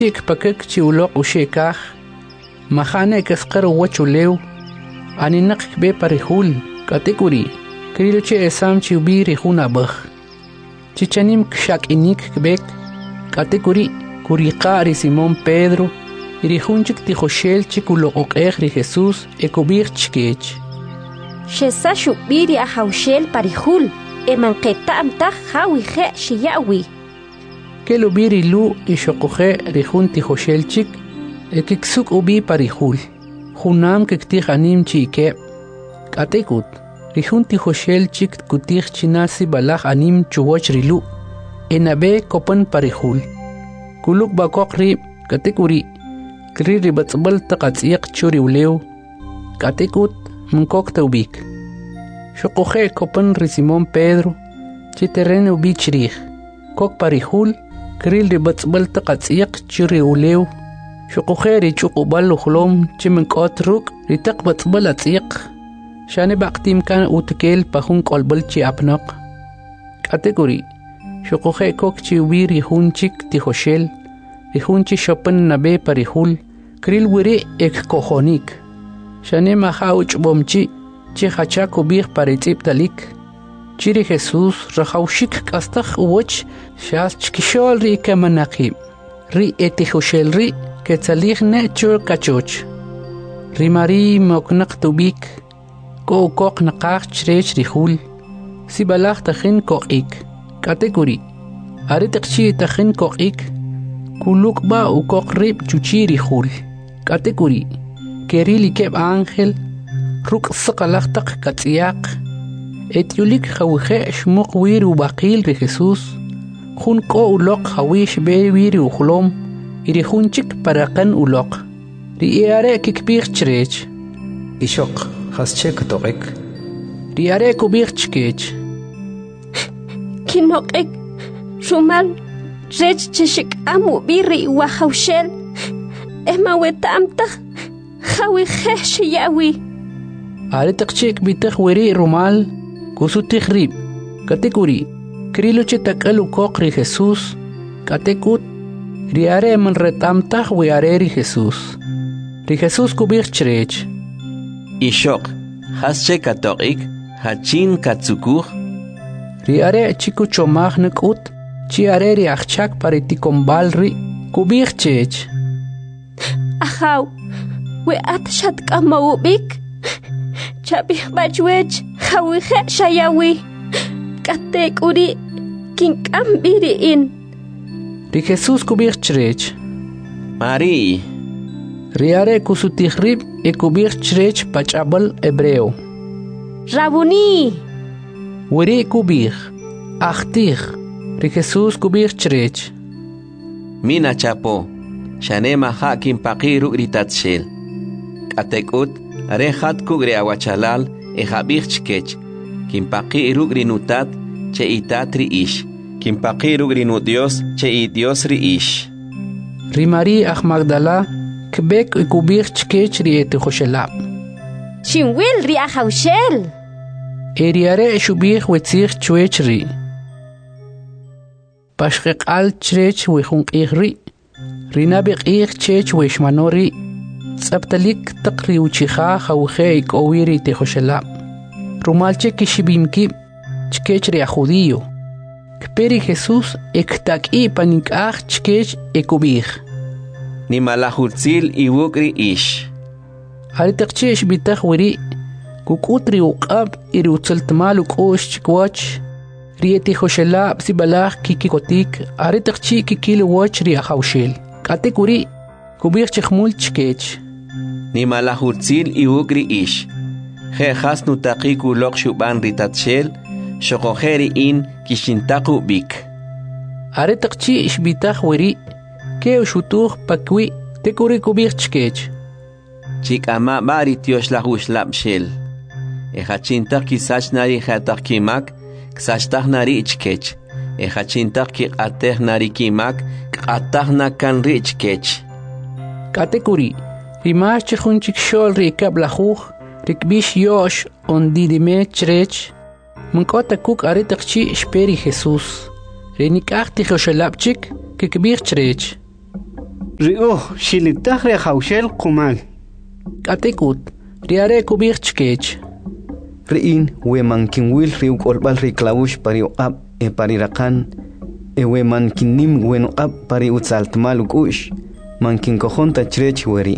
Ik pakek chiulok ushekaj, mahane kesqer wachulew, aninak be parihul, katekuri, kriloche esam chiubi rihuna baj. Chichanim kshak inik kbek, katekuri, kuriqari Simón Pedro, irihunchik tijoshel chikulok ri Jesús, ekubir chkech. Shesa shubiri a haushel parihul, emanqeta amtaj hawi je shiyawi. Kelubiri lu ishokoje rihun tijoshelchik, ekiksuk ubi parihul. Junam kektij anim chike. Katekut, rihun tijoshelchik kutij chinasi balaj anim chuwoch rilu. Enabe kopan parihul. Kuluk bakok ri, katekuri, kri ribatzbal taqatsiq churi ulew. Katekut, munkok taubik. Shokoje kopan ri Simón Pedro, chiterren ubi chirij. Kok parihul, kril ribatzbal taqatsiq churi ulew. Shokoje ri chukubal uxlom chimenkot ruk ritaq batzbal atsiq. Shane baqtim kan utkel pahun kolbal chi apnaq. Katekuri, shokoje kok chi ubi rihunchik tijoshel. Rihunchi shopan nabe parihul, kril wiri ek kojonik. Shane maha uchbomchi, chi hachak ubih paritzip talik. Chiri Jesús rajaushik kastaj uwoch, shas chkishol ri kemanaqib. Ri etijoshel ri, ketzalih ne chur kachoch. Ri mari moknaq tubik, ko ukok naqaj chrech rihul. Si balaj tajin koqik. Katekuri, aritikchi tajin koqik. Kuluk ba ukok rib chuchi rihul. Katekuri, kerili keb ángel, ruk saqalaj taq katsiaq. Etiulik jawije shmuq wir ubaqil ri Jesús. Jun ko ulok jawish be wir uxlom. Iri junchik paraqan ulok. Ri iare kikbir chrech. Ishok, haschek toqek. Ri are kubir chkech. Kinoqek, shumal, rech cheshik amu biri wahaushel. Ema wetamtaj, jawije shiyawi. Are taqchik bitaq wiri rumal. Kusutij rib. Katekuri, kriloche takalu kok ri Jesús. Katekut, riare man retamtaj wiare ri Jesús. Ri Jesús kubir chrech. Ishok, hasche katorik, hachin katsukur. Riare chiku chomaj nekut, chi are ri achchak pariticombal ri, kubir chech. Ahaw, we atashat kamawubik. Chabih bachwech, jawije shayawi. Katekuri, kinkambiri in. Ri Jesús kubir chrech. Mari. Riare kusutij rib e kubir chrech pachabal hebreo. Rabuni. Wiri kubir. Achtij. Ri Jesús kubir chrech. Mina chapo. Shanema hakim paqiru ritatshel. Katekut, rehat kugre awachalal e habir chkech. Kimpaqi rugri nutat che itatri ish. Kimpaqi rugri nu Dios che i Dios ri ish. Ri Mari ach Magdala kbek e kubir chkech ri etijoshelab. Shinwil ri ahaushel. Eriare shubih wetzich chwech ri. Pashqeq al chrech wejunk ri. Rinabiq ich chech weshmanori. Tzabtalik taqri uchija jawje ikowiri tijoshelab. Rumalche kishibimki chkech ri a judío. Kperi Jesús ektak'i panikaj chkech ekubij. Ni malahurtzil iwukri ish. Aritakchesh bitaj wiri. Kukutri uqab iri utzaltmal ukosh chikwach. Ri etijoshelab si balaj kikikotik. Aritakchi kikil wach ri a jawshel. Katekuri kubij chikmul chkech. Ni malahurtzil iwukri ish. Je has nutaqiku lok shuban ritatshel, shokojeri in kishintaku bik. Are taqchi ishbitaj wiri, ke ushutuj pakwi tekuri kubir chkech. Chik ama bari tiosh la huslab shel. Ejachintak kisach nari jatak kimak, ksachtak nari ichkech. Ejachintak ki ateh nari kimak, katah na kan ri ichkech. Katekuri, rimash chikun shol ri kablajuj, rikbish yosh on didime chrech. Munkota kuk aritakchi shperi Jesús. Renikach tijoshelabchik kikbir chrech. Rio shilitah re haushel kumal. Katekut, riare kubir chkech. Riin we mankin wil riu kolbal ri klaush pari ab e pari rakan e we mankin nim wen ab pari utsaltmal ukush mankin kohonta chrech weri.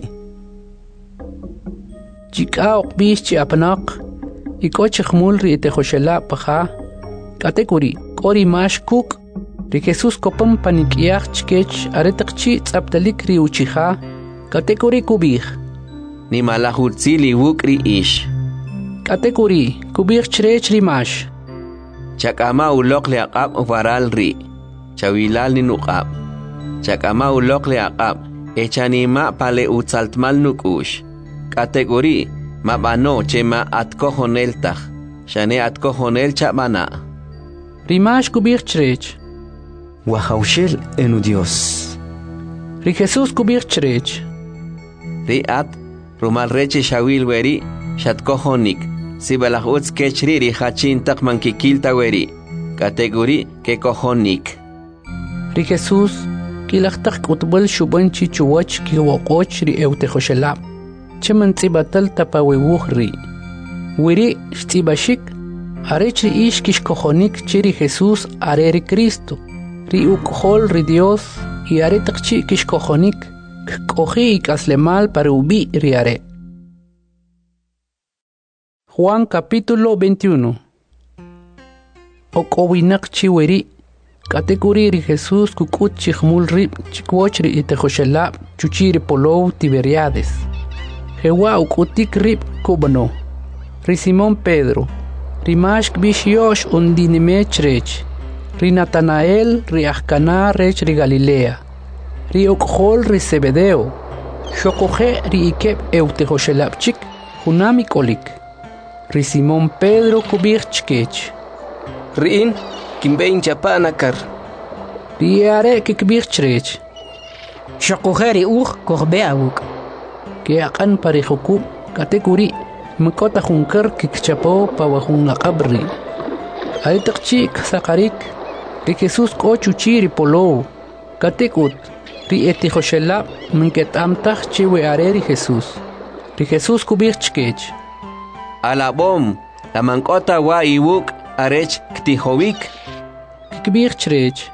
Chika okbish chi apnak ikoch khmul ri te khoshela paha katekuri kori mash kuk ri Jesus kopam panikiach chkech aretaqchi tsaptalik ri uchiha katekuri kubih ni malahurtzili wukri ish katekuri kubih chrech ri mash chakama ulok le aqab varal ri chawilal ni nuqab chakama ulok le aqab echanima pale utsaltmal nukush kategori mabano chema atkohonel taj shane atkohonel chabana rimash kubir chrech wa haushel enu Dios ri Jesus kubir chrech ri at rumal reche shawil weri shatkohonik sibalaj utz kechri ri hachin tak mankikilta weri kategori ke kohonik ri Jesus kilachtak utbul shubanchi chuwach ki waqoch ri eute khoshela cheman tsibatal tapawewuh ri wiri shtibashik arech ri ish kish kohonik chiri Jesus are ri Cristo ri ukhol ri Dios y are takchi kish kohonik kohi ikaslemal para ubi ri are. Juan capítulo 21. Okowinak chiweri kategori ri Jesus kukut chikhmul ri chikwoch ri itejoshela chuchiri polow Tiberiades Jewa ukutik rib kubano ri Simón Pedro ri mashk bish yosh undinime chrech ri Natanael ri Ahcana rech ri Galilea ri ukhol ri Zebedeo shokoje ri ikeb eutejoshelapchik hunami kolik ri Simón Pedro kubich chkech Riin kimbein chapanakar ri are kikbich chrech shokoje ri korbeawuk que akan parejokub katekuri mkota junkar kikchapo pawajunaqabri aitakchi sakarik ri Jesus ko chuchiri polo katekut ri etijoshela minketamtaj chiwe are ri Jesus kubich chkech alabom la mankota wa iwuk arech ktihowik kikbich chrech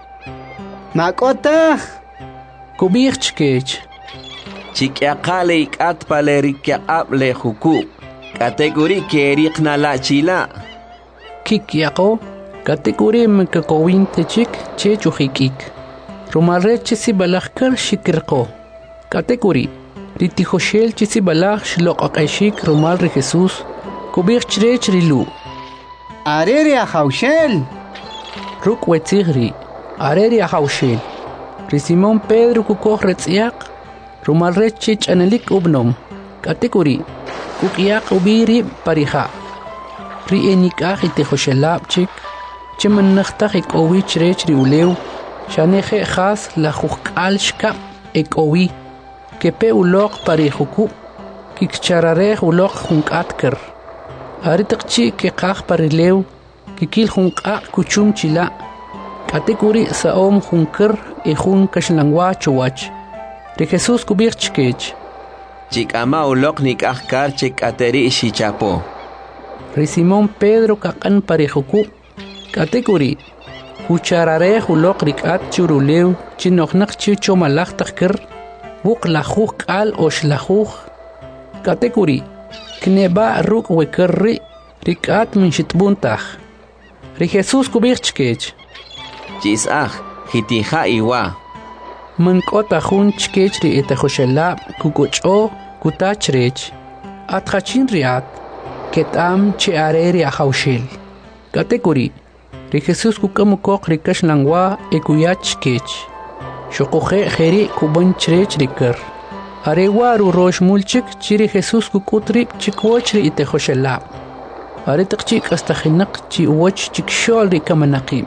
Makota kubich chkech chikyaqale ikat palerikyaqab le huku kategori keriqna la chila kikyaqo kategori mkakowin techik che chujikik rumarre chisi balakar shikirqo kategori ritijoshel chisi balak shloqaqashik rumal ri Jesus kubich chrech rilu areri haushel ruk wetzigri areri haushel ri Simón Pedro kukoh retziaq rumal rechich anelik ubnom kategori kukiyak ubiri pariha ri enikah itejoshelapchik cheman nakhtak ikowi chrech ri ulew shaneje khas la khukal shkap ikowi kepe ulok parihuku kikcharare ulok hunkatker aritakchi ke qaq parilew kikil hunqa kuchum chila kategori saom hunker e hun kashlangwa chuwach ri Jesus kubich chkech chikama ulok nikahkar chikateri shichapo ri Simón Pedro kakan parejuku kategori kucharare ulok rikat churulew chinoknak chicho malak takir buk lajuj kal osh lajuj kategori kneba ruk wekerri rikat min shitbuntaj ri Jesus kubich chkech chisaj hitija iwa Mankota jun chkech ri etajoshela kukucho kutachrech atkhachin riat ketam che areri ahaushel kategori ri Jesus kukamukok rikash langwa ekuyach chkech shokoje kheri kuban chrech rikar arewaru rosh mulchik chiri Jesus kukutri chikwoch ri etajoshela aretakchik astakhinak chi uwach chikshol ri kamanaqim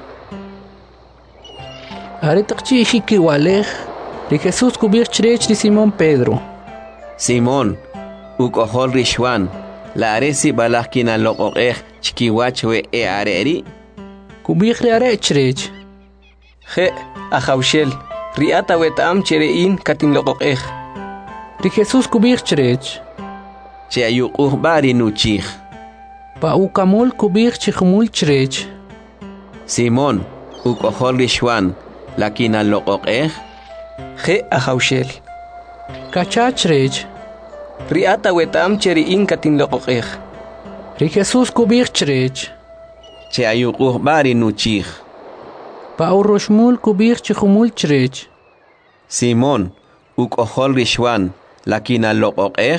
Aritakchi shiki walej ri Jesus kubich chrech ri Simón Pedro Simón ukohol rishwan la aresi balakina loqoqej chkiwach we e areri kubich ri are chrech je ahaushel Riata wetam cherein katin loqoqej. Ri Jesús kubir chrech. Che ayuquj bari nuchij. Pa ukamol kubir chikhmul chrech. Simón, ukohol rishwan, lakina loqoqej. Je ahaushel. Kacha chrech. Riata wetam cherein katin loqoqej. Ri Jesús kubir chrech. Che ayuquj bari nuchij. Pa uroshmul kubir chikhmul chrech. Simón, ukohol rishwan, lakina loqoqej.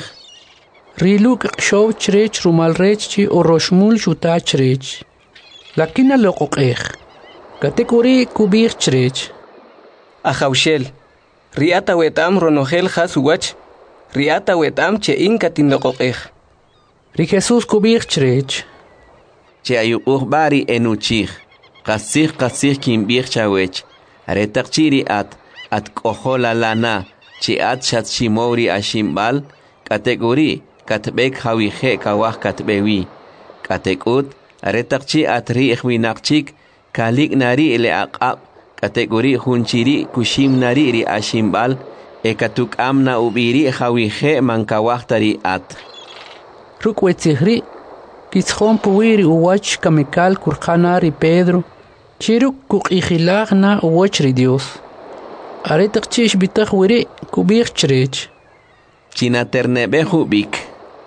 Riluk show chrech rumal rech chi uroshmul shuta chrech. Lakina loqoqej. Katekuri kubir chrech. Ahaushel. Riata wetam ronogel hasuwach. Riata wetam chein katin loqoqej. Ri Jesús kubir chrech. Che ayuquj bari enuchij. Qasij kimbir chawech. Aretaqchiri at kohola lana. Chi at shat shimori ashimbal. Kategori katbek hawije kawah katbewi. Katekut aretaqchi at ri'ij winaqchik. Kalik nari le aqab. Kategori hunchiri kushim nari ri ashimbal. Ekatuk amna ubiri hawije mankawah tari at. Rukwetihri. Kitzhon puwiri uwach kamikal kurkanari Pedro. Chiruk kukijilaj na uwach ri Dios. Aretaqchish bitaq wiri kubir chrech. Chinaternebeju bik.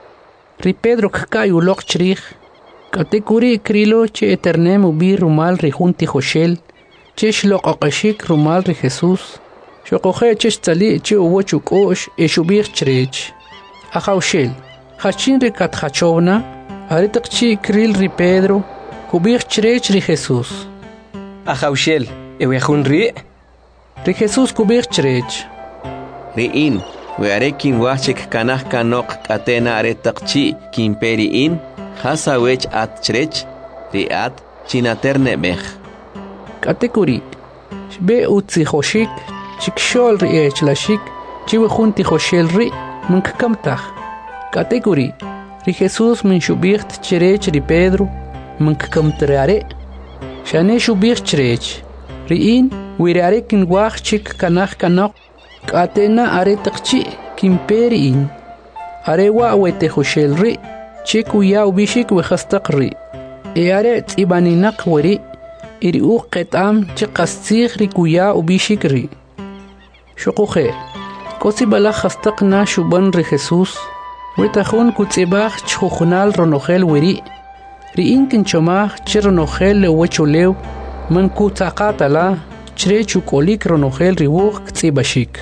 Ri Pedro kakay ulok chrij. Katekuri krilo che eternem ubir rumal ri junti Joshel. Chesh loqaqashik rumal ri Jesús. Shokoje chesh tali che uwach ukosh eshubir chrech. Ahaushel. Hachin ri katjachovna. Aretaqchi kril ri Pedro. Kubir chrech ri Jesús. Ahaushel. Ewejun ri. Ri Jesús kubir chrech. Ri'in, wearekin wachik kanaj kanok katena aretaqchi kimperi'in, hasawech at chrech, ri'at chinaternebej. Katekuri. Shbe utzi hoshik. Chikshol ri echlashik. Chiwe junti Joshel ri. Munkakamtaj. Katekuri. Ri Jesús min shubirt chrech ri Pedro. Munkakamtrare. Shane shubir chrech. Ri'in. Wirarekin wachik kanaj kanok. Katena aretaqchi kimperi'in. Arewa wete Joshel ri. Chikuya ubishik wehastaq ri. Are tzibaninak weri. Iri uqetam chiqastzig ri kuya ubishik ri. Shokuje. Kosi balaj hastaq na shuban ri Jesús. Wetajun kutzibaj chujunal ronogel weri. Ri'in kinchomaj chironogel le wecholew. Man kutzaqatala. Chre chukolik ronogel riwuq ktzibashik.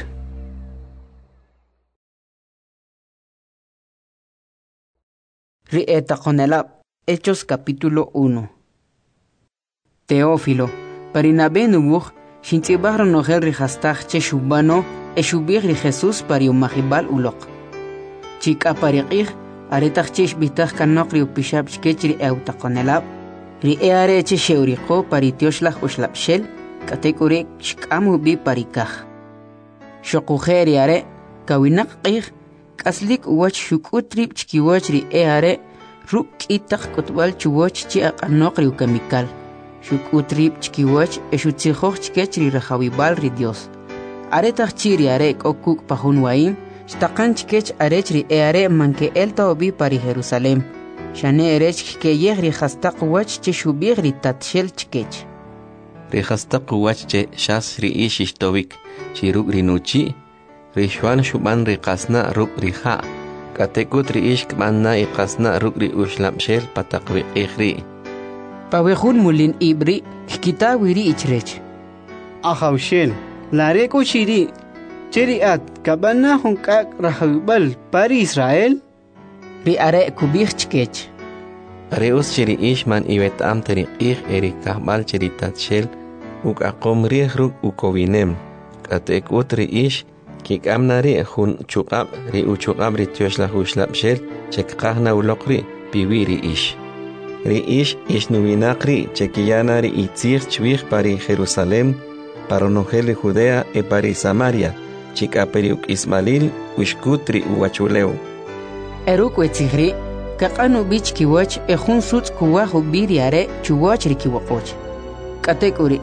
Rieta Conelab, Hechos capítulo 1. Teófilo, Parinabé nubuj, Shintibar ronogel rihastach che shubano, eshubir ri Jesús pariumahibal ulok. Chika pariqih, aretach chesh bitach kanokri upishab shkechri eutaconelab, ri eare che sheurico paritioshlah ushlapshel, katekure shkamu bi parikaj. Shokujeri are, kawinak qih, kaslik uwach shukutrib chkiwach ri eare, ruk itak kutbal chuwach chi aqanokri ukemikal. Shukutrib chkiwach eshutsijoch chkech ri rajawibal ri Dios. Aretach chiri are okuk pahun waim, shtaqan chkech arech ri eare manke elta obi pari Jerusalem. Shane erech ke yeh ri hastaq wach che shubir ri tatshel chkech. Rihastaq wachche shas ri ishishtovik, chiruk rinuchi, rishwan shuban riqasna ruk riha, katekut ri ishkmanna iqasna ruk ri ushlapshel pataqwi ikhri. Pawejun mulin ibri, kikita wiri ichrech. Ahaushel, lareko shiri, cheriat, kabana hunkak rahawibal pari Israel? Ri are kubich chkech. Reus chiri ishman iwetam teri erikahbal chiri tatshel, uk akom ruk ukovinem, katekut ri ish, kik amnari hun chukab ri uchukab ri tioshla hushlapshel, chekahna ulokri, piwiri ish. Ri ish nuvinakri, chekiyanari itzir chwich pari Jerusalem, paronogel Judea e pari Samaria, chikaperiuk Ismail, ushkutri uwachuleu. Eruk wetzigri, kakanu bich kiwach, ejun suts kuwahu biriare, chuwach ri kiwakoch. Katekuri,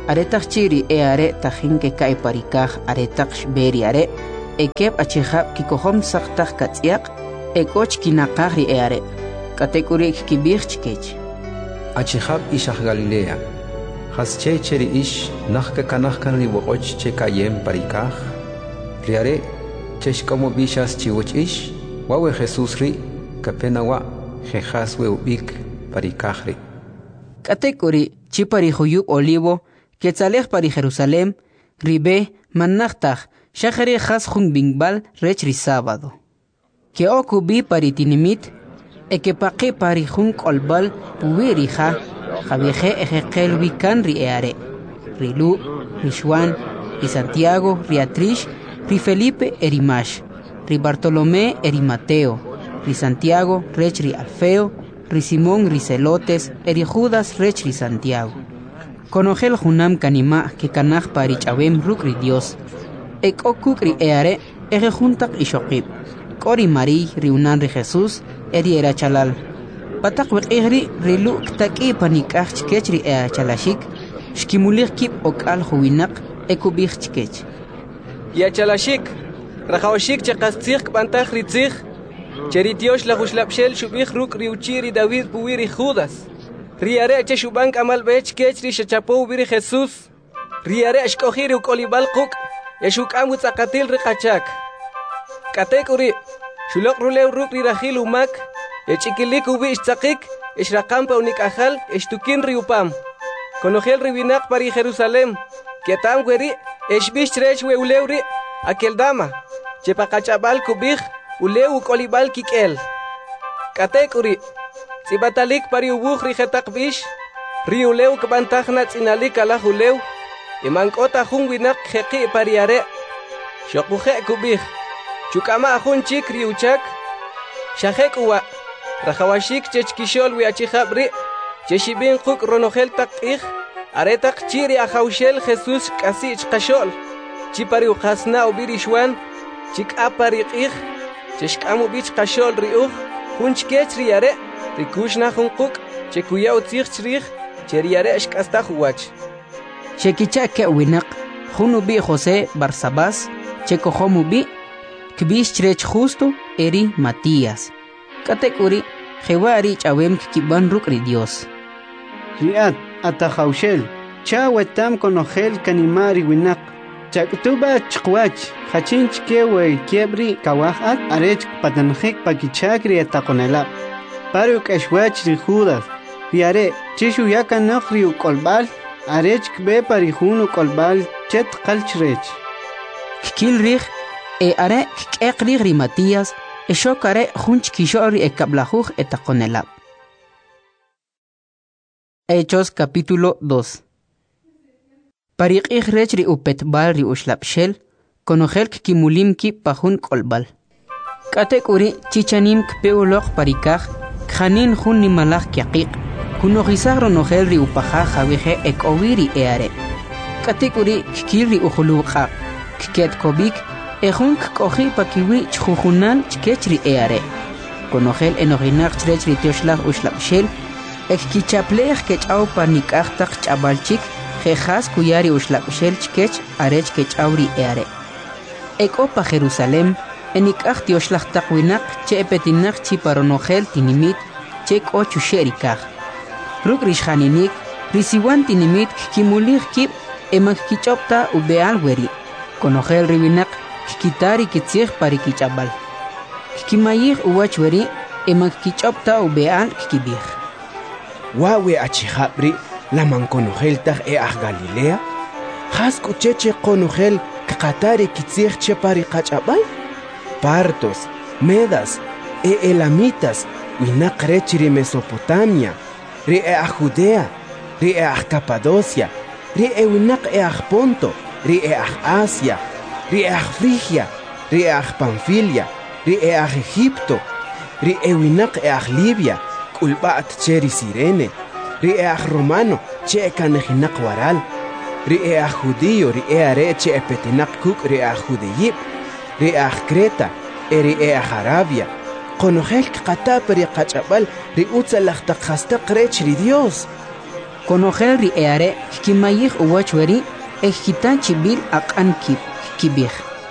aretak chiri are tajin que cae paricaj aretak beri are ekep achihab kikohom saktak katsiak ekoch kinakari are katekuri kibirchkech achihab ishah Galilea hasche cheri ish nahka kanahkan li woch che kayem paricaj riare chesh como bishas chiwoch ish wawe Jesus ri kapenawa jejas we ubik paricajri katekuri chipari huyub olivo Quetzalej pari Jerusalem, ribe, manachtaj, shachari has jun bingbal rechri sábado. Que okubi pari tinimit, que paqe pari jun kolbal puirija, javieje ejekel wikan ri eare. Rilu, ri Juan, ri Santiago, ri Atrish, ri Felipe erimash, ri Bartolomé eri Mateo, ri Santiago rechri Alfeo, ri Simón ri Celotes, eri Judas rechri Santiago. Conogel junam kanima que kanaj parich avem rukri Dios. Ek okukri eare ege juntak ishokib. Kori Mari riunan ri Jesús eri era chalal. Patak wek egri rilu ktaki panikach chkechri ea chalashik. Shkimulir kip ok al huinak ekubich chkech. Ya chalashik. Rajawashik chakastik pantach ritzich. Cheritios la huslapshel shubich ruk riuchiri David puwiri Judas. Riare che shubank amal bech kechri shachapo biri Jesús. Riare ashkohiri ukolibal kuk. Yashuk amut akatil rikachak. Katekuri. Shulok rulew ruk rirahil umak. Echikilik ubi ishtakik. Ishrakampa unikajal. Ishtukin riupam. Konogel ribinak pari Jerusalem. Ketam gweri. Eshbish trech we ulewri. Akeldama. Chepakachabal kubich. Ulew ukolibal kikel. Katekuri. Sibatalik pari ubuh rihetak bish, riuleu kebantaknat inalik ala huleu, imangkota hung winak heki pariare, shokuhe kubih, chukama ahun chik riuchak, shahek uwa, rahawashik chechkishol wiachihabri, cheshibin kuk ronohel tak aretak chiri ahaushel Jesus kasi chkashol, chipari ukasna ubirishwan, chik apari cheshkamu bich kashol riuh, hunchkech riare, Rikushna hunkuk, chekuya utzirchrich, cheriare ashkasta huwach. Chekicha ke winak, hunubi José Barsabás, chekohomubi, kbish chrech justo, eri Matías. Katekuri, jewari chawem kiban rukri Dios. Riat, atahaushel, chawetam konogel kanimari winak. Chaktuba chkwach, hachinch kewe kiebri kawahat, arech patanjik pakichakri atakonelap. Paruk eshwach ri Judas, riare, chishu yaka nakri ukolbal, arech kbe parihun ukolbal, chet kalchrech. Kikil rich, are kekri ri Matías, shokare junch kishori ekablajuj etakonelab. Hechos capítulo 2. Parikij rech ri upetbal ri ushlapshel, konogel kimulimki pahun kolbal. Katekuri chichanim kpeulok parikaj, Khanin hun ni malak kiaqik, kunogizagro nogel ri upaja javeje ekowiri eare. Katekuri kikiri uhuluqa, kiket kobik, ejun kohi pakiwi chjujunan chkechri eare. Konogel enoginak chrechri tioshlag ushlapshel, ekkichaplej kechau panikachtak chabalchik, jejas kuyari ushlapshel chkech arech kechauri eare. Ekopa Jerusalem, enikach tioshlag takwinak che epetinak chiparonogel tinimit che kochu sherikach. Ruk rishaninik risiwan tinimit kimulig kip emak kichopta ubeal weri. Konogel ribinak kikitari kitzig pari kichabal. Kimayig uwach weri emak kichopta ubeal kikibig. Wawe achihabri laman konogel tag Galilea? Has kucheche konogel kakatari kitzig che pari kachabal? Partos, Medas, Elamitas, winak rechiri Mesopotamia, ri Judea, ri Capadocia, ri winak Ponto, ri Asia, ri Frigia, ri Pamfilia, ri Egipto, ri winak Libia, kulbat cheri Sirene, ri Romano, che kanejinak waral, ri Judío, ri reche epetinak kuk ri Judeyip, ri Creta, ri Arabia, konogel kata peri kachabal ri utzalach takhasta krech ri Dios. Conogel ri eare kimayih uwach weri kitan chibil akan kibih.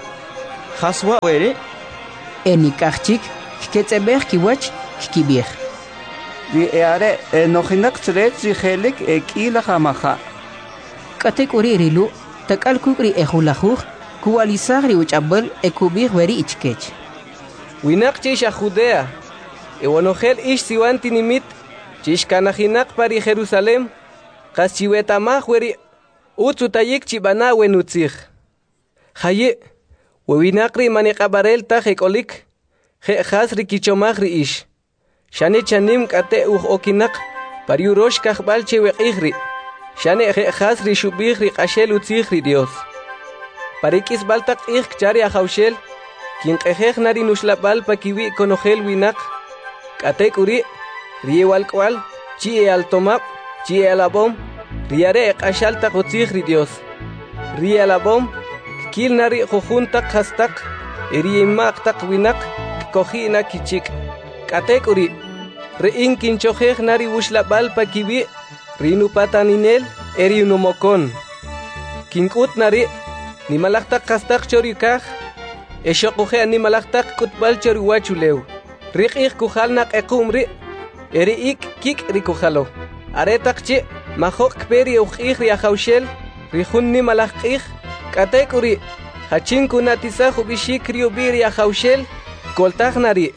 Haswa weri Enikachik ketzeber kiwach kibih. Ri eare nojinak tsret ri helik ekila hamaha. Katek uri rilu takal kukri ehulahuj kuwalisag ri uchabel ekubih weri ichkech. Winak chisha Judea. Ewanogel ish siwanti nimit. Chish kanajinak pari Jerusalem. Kas chiwetamaj weri utsutayik chibana wenutzig. Haye, wewinakri manikabarel tajekolik. Je hasri kichomagri ish. Shane chanim kate okinak pariurosh kahbal chewekigri. Shane je hasri shubigri kashel utzigri Dios. Parikis baltak ik chari ajaushel. Quien qejej nari nuslapal pakiwi konogel winak. Kate kuri, riewal kwal, chie al tomap. Chie alabom, riare kashalta kotzigri Dios. Rie alabom, kil nari jujuntak hastak, eriemaktak winak, kojina kichik. Katekuri, rein kinchojej nari wuslabal pakiwi, rinupataninel, eriunumokon. Kinkut nari, nimalaktak hastak chorikaj, eshokoje animalaktak kutbal choriwachulew. Rikij kujalnak ekumri, eriik kik rikujalo. Aretakchi mahok peri ukih riajaushel rihunni malakih katekuri hachinku natisa hubishik riubi riajaushel koltagnari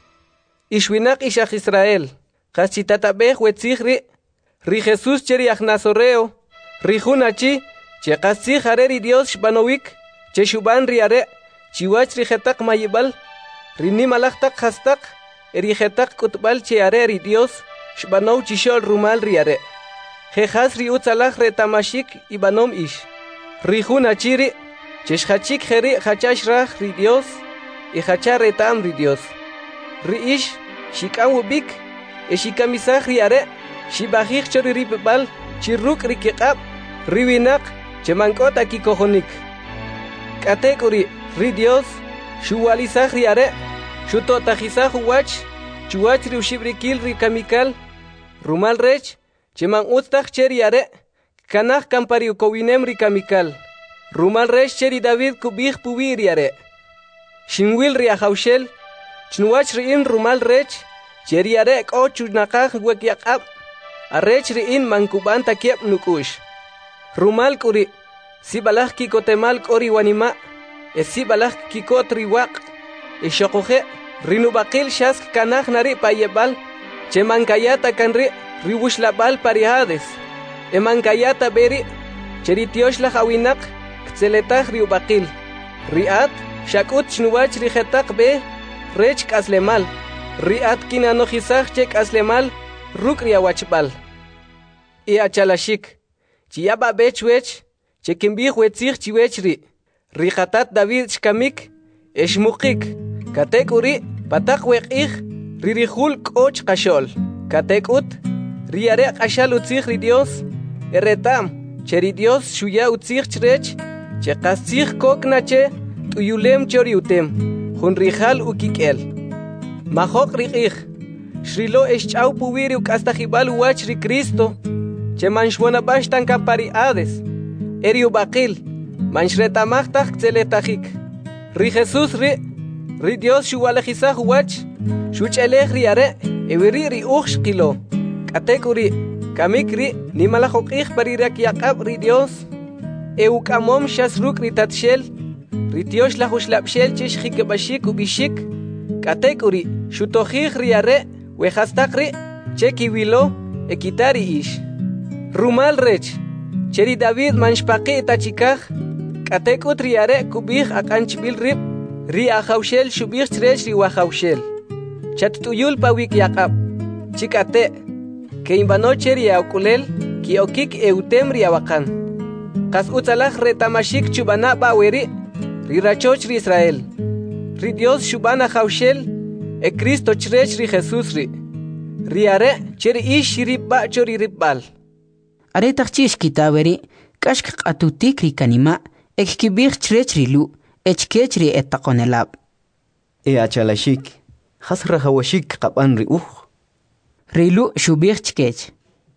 ishwinak ishach Israel kachitatabej wetzigri ri Jesus cheriaj Nazoreo rihunachi chekasig hareri Dios shbanowik cheshuban riare chiwach rijetak mayibal rini malaktak hastak erijetak kutbal cheareri Dios Shbanow chishol rumal riare. Jejas ri utzalaj retamashik ibanom ish. Rihun achiri, cheshachik jeri hachash raj ri Dios, y hachar retam ri Dios. Ri ish, shikam ubik, e shikamisaj riare, shibajik chori ripebal, chirruk rikikab, riwinak, chemankot aki kojonik. Katekuri, ri Dios, shuwalizaj riare, shutotajizaj uwach, chuach riushibrikil rikamikal, rumal rech, cheman ustach cheri are, kanach kampariu kowinem rikamikal, rumal rech cheri David kubih pubiri are. Shinwil riajaushel, chnuach riin rumal rech, cheri are ko chunakaj wekiakab, arech riin mankuban takiep nukush. Rumal kuri, sibalach kikotemal kori wanima, sibalach kikot riwak, shokoje, rinubakil shask kanaj nari payebal, chemankayata kanri riwushlabal parihades, emankayata beri, cheritioshla hawinak, ktzeletach riubakil, riat, shakut chnuwach rijetak be, rech kaslemal, riat kinanojizach chek aslemal, ruk riawachbal. Achalashik, chiyaba bechwech, chekimbih wetzich chiwechri, rijatat David shkamik, eshmukik, katekuri, patak wekich, ririhul k'och kashol. Katekut, riare kashal utzich ri Dios, eretam, cheri Dios shuya utzich chrech, chekasich koknache, tuyulem choriutem, hunrihal ukikel. Mahok rikich, shrilo eschau puwiri ukastajibal uwach ri Cristo, chemanshwana bashtan kampariades, eriubakil, manshretamachtak ktzeletachik. Ri Jesus ri Dios shuwalejizaj uwach, shuchelej riare, ewiri ri uxkilo, katekuri, kamikri, ni malajokij parirak yakab ri Dios, eukamom shasruk ri tatshel, ri Dios la huslapshel chish hikebashik ubishik, katekuri, shutojij riare, wejastakri, chekiwilo, ekitari ish. Rumal rech, cheri David manshpaki tachikaj, katekut riare kubij akanchbil rib, ri ajaushel shubij chrech ri wajaushel. Chatutuyul pawik yakab, chikate, que imbanoche riaukulel, ki okik eutem riawakan. Kas utzalaj retamashik chubana baweri, rirachoch ri Israel. Ri Dios shubana jaushel, e Cristo chrech ri Jesus ri. Riare, cheri ish ribba chori ribbal. Aretach chish kitaweri, kashk atutik ri kanima, ekibich chrech ri lu, echkech ri etakonelab. Achalashik. Has rahawashik kapan riuh. Rilu shubir chkech.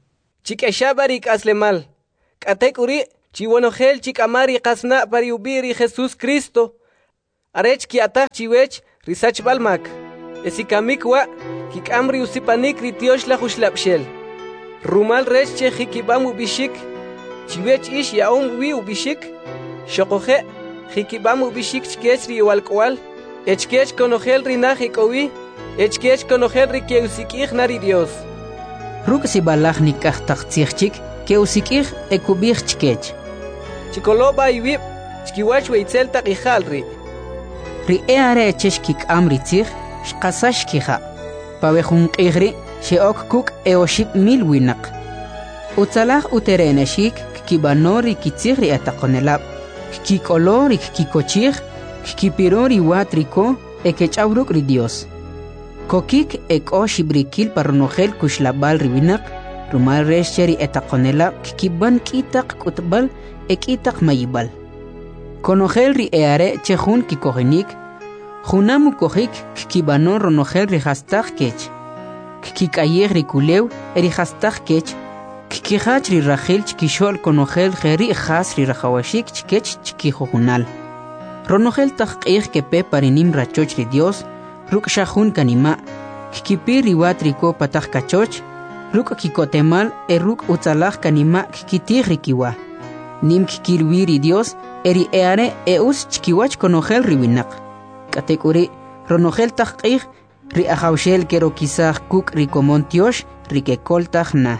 chik'eshabari k'aslemal. K'atek'uri chiwonojel chikamari qasna pari ubiri Jesus Cristo. Arech kiataj chiwech risachbalmak. Esikamik wa kikamri usipanik ritiosh la jushlapshel. Rumal rech che jikibam ubishik. Chiwech ish yaom wi ubishik. Shokoje jikibam ubishik chkech riwalkwal. Echkech konojel rinajik owi. Echkech konojel rikeusikij nari Dios. Ruk si balaj nikaj taktsichchik keusikij ekubij chkech. Chikoloba iwib chkiwach weitzel taqijalri. Ri eare echesh kikam ritzij shqasash kija. Pabejun qigri sheok kuk eoship mil winak. Utzalaj utereneshik kibanori kitzigri ataqonelab. Kikolori kikochij kipirori watriko ekechawruk ri Dios. Kokik eko shibrikil parnojel kushlabal riwinak rumal resheri etaqonelab kiban kitak kutbal ekitak mayibal. Konojel ri eare chejun kikogenik junamu kojik kibanon ronojel ri hastag kech. Kikayeg ri kulew eri hastag kech. Kikihach ri rajil chkishol konojel jeri has ri rajawashik chkech chkijojunal. Ronojel taqqij kepe parinim rachoch ri Dios ruk shahun kanima. Kikipir ri watriko patag kachoch ruk kikotemal ruk utzalaj kanima kikitig ri kiwa. Nim kikilwiri Dios eri eare eus chkiwach konojel riwinak. Katekuri ronojel taqqij ri ajawshel kero kisaj kuk ri komontiosh ri kekoltaj na.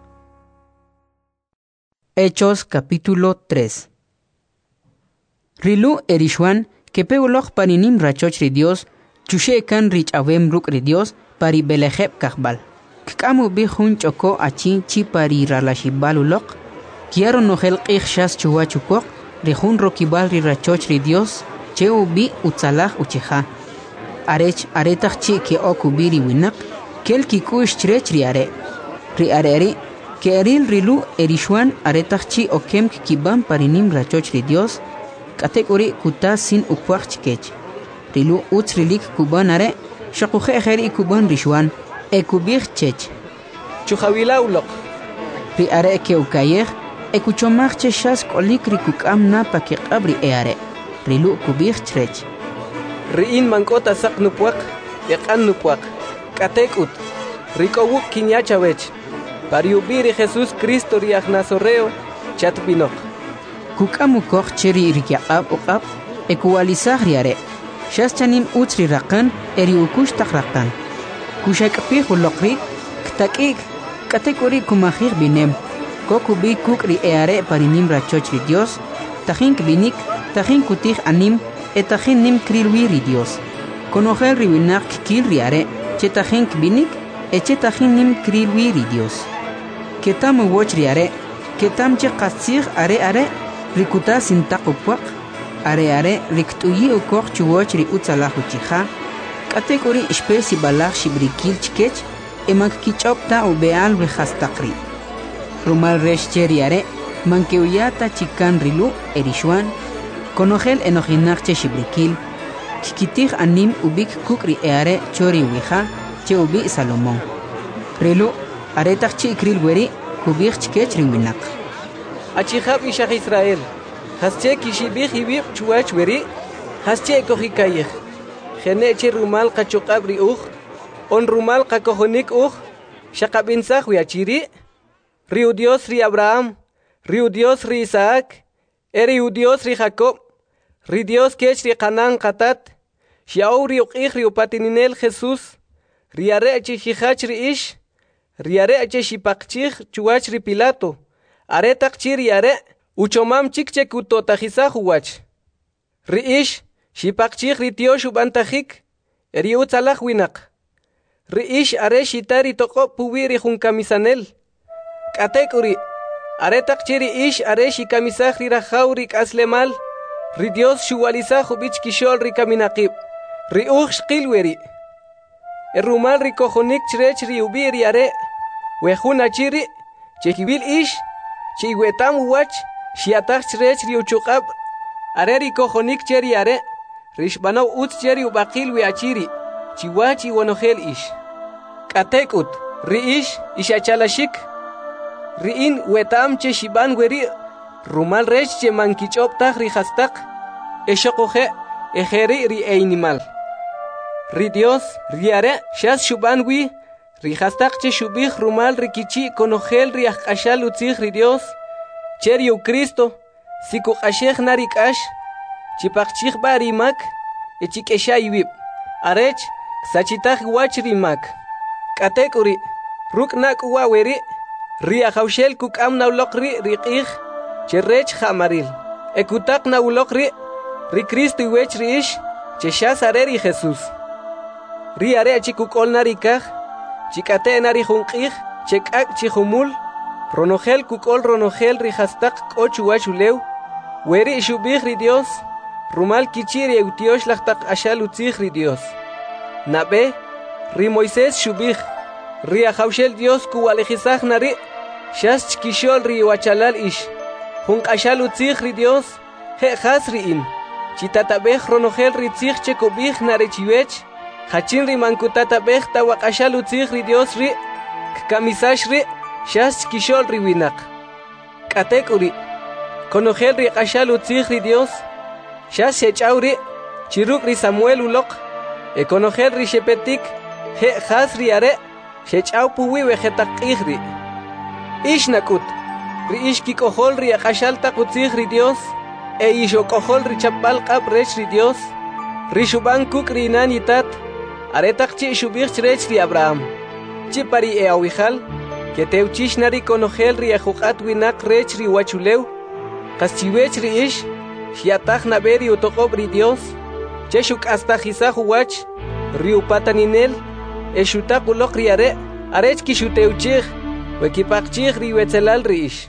Hechos capítulo 3. Rilu erishwan kepeuloj parinim rachoch ri Dios chushe kan rich avem ruk ri Dios pari belejeb kahbal. Kkamu bi hun choko achi chi pari ralashibal ulok. Kiaro nojel qij shas chuwachukok rihun rokibal ri rachoch ri Dios cheu bi utzalaj ucheja. Arech aretach chi ke okubiri winak kel kikush chrech ri are. Ri areri ke eril rilu erishwan aretach chi okem kibam parinim rachoch ri Dios katekuri kuta sin ukwach chkech. Rilu utzrilik kuban are shakuje jeri kuban rishwan ekubir chech. Chuhawila ulok. Ri are ke ukayej ekuchomach cheshas kolik rikukam na pakiqabri eare. Rilu kubir chrech. Riin mankota sak nupuak, ekan nupuak. Katekut. Rikowuk kinyachawech. Pariubiri Jesus Cristo riach nazoreo chatbinok. Kukamukok cheri rikyaqab uqab ekuwalizaj riare. Shas chanim utzri raqan eri ukush taqraqan. Kushakpij ulokri ktakik katekuri kumajir binem. Kokubi kukri eare parinim rachoch ri Dios. Tajin kbinik, tajin kutij anim etajin nim krilwi ri Dios. Konojel riwinak kil riare chetajin kbinik echetajin nim krilwi ri Dios. Ketam woch riare ketam che qasir are rikuta sintaqupuaq are riktuyi ukok chuwoch ri utzalaj uchija katekuri espesi balaj shibrikil chkech emak kichopta ubeal rihastaqri rumal reshcheri are mankeuyata chikan rilu erishwan konojel enojinak che shibrikil kikitij anim ubik kukri eare chori wija che ubi Salomón rilu aretach chi kril weri kubij chkech riwinak Achihab ishach Israel. Hasche kishibij ibib chuach weri. Hasche kohikayej. Geneche rumal kachokabri uj. On rumal kakohonik uj. Shakabinsaj wiachiri. Riu Dios ri Abraham. Riu Dios ri Isaac. Eriu Dios ri Jacob. Ri Dios kech ri Canaan katat. Shiau ri uqij ri upatininel Jesus. Riare achihihach ri ish. Riare achishipakchij chuach ri Pilato. Aretak chiri are uchomam chikche kutotajisa huwach. Riish shipakchij ritiosh ubantajik eri utzalaj winak. Riish are shitari toko puwiri junkamisanel. Katekuri aretak chiri ish are shikamisaj rirajauri aslemal. Ridios shuwalizaj ubich kishol rikaminaqib. Riuj shqilweri. Erumal rikojonik chrech riubiri are. Wejuna chiri chekibil ish. Chiwetam wach, shiatach chrech riuchukab, areri kojonik cheri are, rishbano utz cheri ubakil wiachiri, chiwachi wanojel ish. Katekut, riish, ishachalashik, riin wetam che shiban weri rumal rech che mankichop tak rihastak eshokoje ejeri ri animal ri Dios riare shas shuban wi rihastak che shubih rumal rikichi konogel riachashal utzig ri Dios cherio Cristo siku ashej narikash chipachchig barimak echikeshayib arech sachitag wachrimak katekuri ruknak waweri riahaushel kukam naulokri riqih cherech hamaril ekutak naulokri ri Cristo iwech riish cheshas areri Jesús riare chikukol narikaj chikate narihunqih chekak chihumul ronogel kukol ronogel rihastak kochuwachulew weri shubih ri Dios rumal kichiri eutiosh lachtak ashal utzig ri Dios nabe ri Moisés shubih ri ahaushel Dios kuwalejisaj nari shas chkishol ri wachalal ish hunqashal utzig ri Dios he has riin chitatabej ronogel ri tzig chekobih nare chiwech hachin ri mankutatabej tawaqashal utzig ri Dios ri kamisash ri shas chkishol ri winak katek uri konogel ri qashal utzig ri Dios shas shechawri chiruk ri Samuel ulok konogel ri shepetik he has ri are shechaw puwi vegetaqih ri ish nakut ri ish kikohol ri qashal taqutzig ri Dios ishokojol ri chapal qab rech ri Dios ri shuban kuk ri nanitat aretaq chi shubih rech ri Abraham chi pari awijal que teuchish nari konogel ri ajuqat winak rech ri wachulew qaschiwech ri ish hiataj naberi utoqob ri Dios cheshuk hasta jisaj wach ri upataninel eshutaq uloq ri arech kishuteuchij wekipaqchij ri wetzelal ri ish.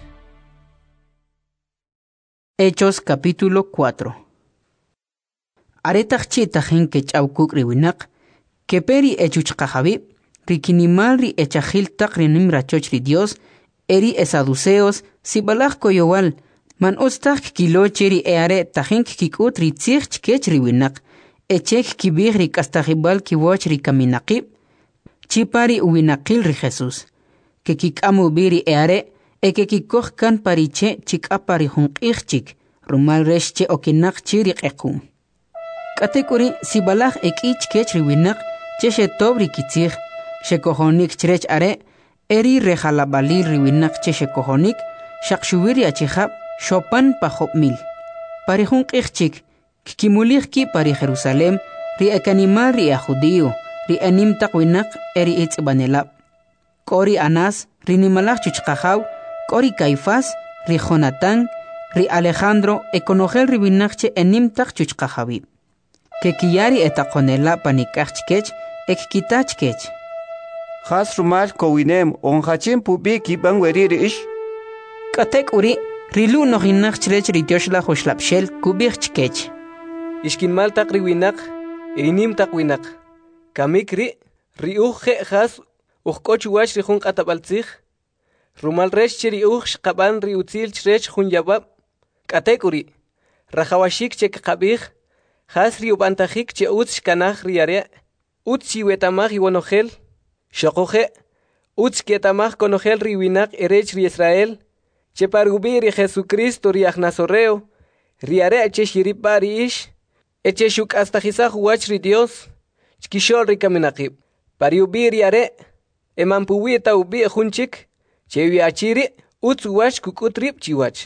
Hechos capítulo 4. Aretaq chitajin que chawkuk ri winak que peri echuchqajabi rikinimal ri echajil taq rinim rachoch ri Dios eri esaduceos sibalaj koyowal man ostaq kiloche ri eare tajin kikut ri tzig chkech ri winak echek kibig ri kastajibal kiwoch ri kaminaqib chipari uwinaqil ri Jesús que kikamu biri eare que kikoj kan pariche chikapari junqih chik rumal resh che okinak chiri qequm katekuri sibalaj ekich kech ri winak che shetobri kitzig shekohonik chrech are eri rejalabali ri winak che shekohonik shaqshuwiri achihab shopan pajobmil pari junqih chik kikimulig ki pari Jerusalem ri ekanimal ri a judío ri anim taq winak eri itzbanelab kori Anas ri nimalaj chuchqajaw kori Caifás ri Jonatán ri Alejandro ekonogel ri winakche enim taq chuchqajawi que kiyari etaqonela panikaj chkech ekkitach kech has rumal kowinem onhachin pubi kiban weri ish katek uri rilu nohinach chrech ri tioshla hoshlapshel kubich chkech ishkin mal taq ri winak inim taq winak kamik ri uje has uqoch wach ri jun qatabaltzig rumal resh chiri uj qaban ri utzil chrech jun yabab katek uri rajawashik chek qabih has ri ubantajik che utz kanaj ri are utz wetamaj iwonogel shoqoje utz ketamaj konogel ri winak erech ri Israel che parubi ri Jesucristo ri Nazoreo ri are che shiripa ri ish eche shuk hasta jisaj wach ri Dios chkishol ri kaminaqib pariubi ri are emampuwi taubi junchik che wiachiri utz wach kukutrib chiwach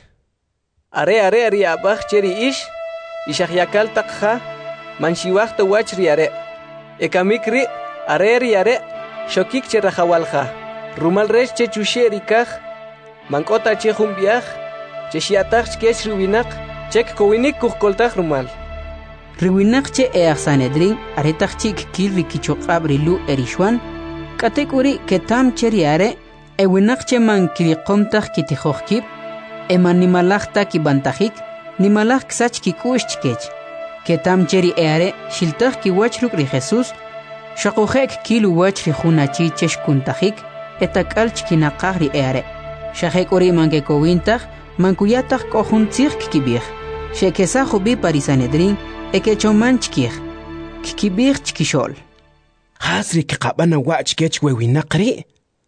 are ri abaj cheri ish ishahyakal taqha manshiwaj wach ri are ekamikri are ri are shokik che rajawalja rumal resh che chusheri kaj mankota che jumbiaj che shiataj chkech riwinak chek kowinik kujkoltaj rumal riwinak che Sanedrin aretaj chik kil rikichoqab rilu erishwan katek uri ketam cheri are ewinak che man kiriqomtaj kitijojkib emanimalajta kibantajik nimalaj ksach kikush chkech ketam cheri eare shiltaj kiwach ruk ri Jesús shaqojek kilu wach ri junachi cheshkuntajik etakal chkinaqaj ri eare shajek uri mankekowintaj mankuyataj kojuntzig kibij shekesa jubi pari Sanedrin ekechoman chkij kibij chkishol hasri kqabana wach kech wewinaqri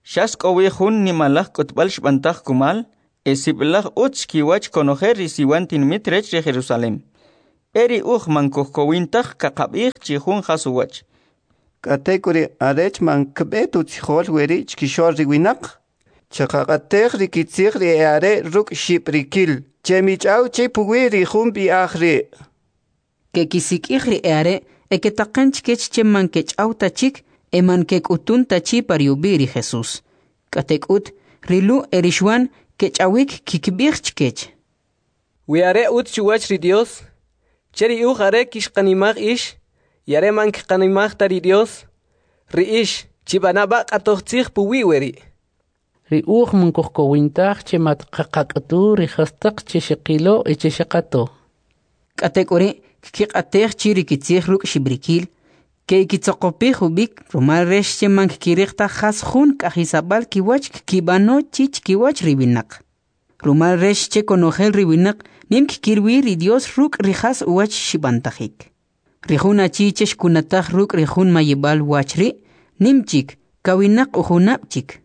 Shas kowihun ni malach kutbal shbantach kumal, esibelach uch kiwach konojer risiwantin mitrech de Jerusalem. Eri mankohkowintach kakabich chihun hasuwach. Katekuri arech man kbetu tchol weri chkishor riwinak. Chakakatech rikitzich riare ruk shiprikil. Chemichau chipuwi rihun biachri. Que kisik ihri eare, que taqan chkech cheman kech autachik, eman kek utun tachi pariubiri Jesús. Katek ut, rilu erishwan kech awik kikbich chkech. Wiare ut chuwach ri Dios. Cheri are kishkanimag ish. Yare man kishkanimag tari Dios. Ri ish, chibanaba katochtzich puwi weri. Ri man kohkowintach chemat kakakatu ri hastak cheshekilo e cheshekato. Katek ore, kikatech chiri kitzich ruk shibrikil, que kitzokopih ubik, rumal resh cheman kirekta has kahisabal kiwach kibano chich kiwach ribinak. Rumal resh che konogel ribinak, nim kikirwi ri Dios ruk rihas uwach shibantajik. Rihuna chichesh kunatach ruk rihun mayibal wachri, nim chik, kawinak uhunap chik.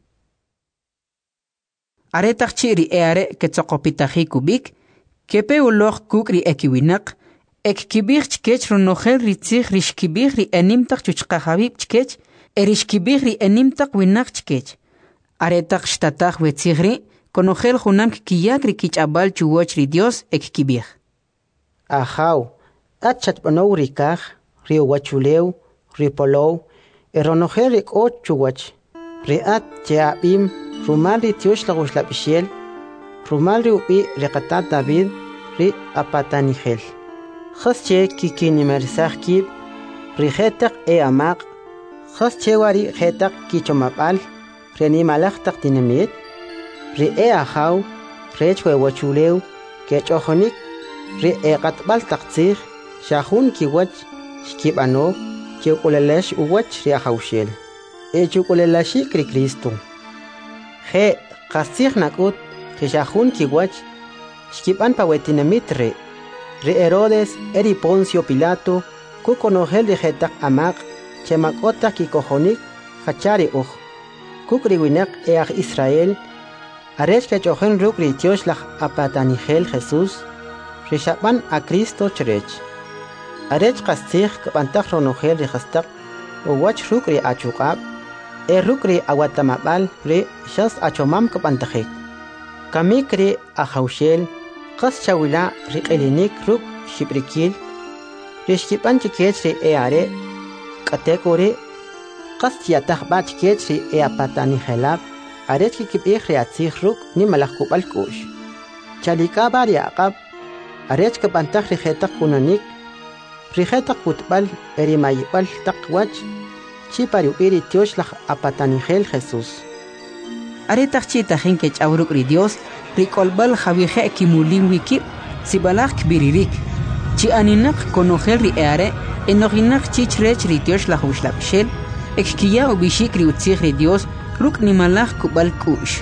Aretach chiri eare ketzokopitahik ubik, kepe uloch kukri ekiwinak, ek kibir chkech ronogel ritzich rishkibir ri enimtak chuchkahabib chkech, erishkibir ri enimtak winak chkech. Aretach shtatach wetzigri, konogel junam kiyak ri kichabal chuwach ri Dios ek kibir. Ahaw, achat panow rikach, ri wachuleu, ri polow, eronogel rik o chuwach, ri at cheabim, rumal ri tiosh laguslapishel, rumal ri upi rikatat David, ri apatanigel. Khasche kikini mersach kib, rihetak e amak, khasche wari hetak kichomapal, reni malachtak dinamit, ri e ahaw, rechwe wachuleu, kechohonik, ri e katbal taktsir, shahun kiwach, shkibano, chukulelesh uwach ri ahawshel. E chukulelashi kri Kristo. He, kasir nakut, shahun kiwach, shkiban pawetinamit re. Re Herodes, eri Poncio Pilato, kukonogel de hetak amak, chemakota kikohonik, hachari kukriwinak each Israel, arech kechohen ruk ritioslach apatanigel Jesús, rishapan a Cristo cherech. Arech kastig kapantach ronogel de hastak, uwach ruk ri achukab, ruk ri awatamabal ri shas achomam kapantachik. Kamik ri ahaushel, Qas chawila riqelinik ruk shibrikil, rishkipan chikech ri eare, katekore, qas tiatah ba chikech ri eapatani helab, arech kikibih ri atzich ruk ni malakubal kush. Chalika bar yaqab, arech kapantah ri hetak kunanik, ri hetak kutbal eri mayibal takwach, chipari upiri tioslach apatani hel Jesús. Aretach chitahin kech awruk ri Dios, rikolbal javije kimulin wikip, sibalak biririk. Chi aninak konogel ri eare, enoginak chichrech ri Dios la huslapshel, ekkiya ubishik ri utzich ri Dios, ruk nimalach kubal kush.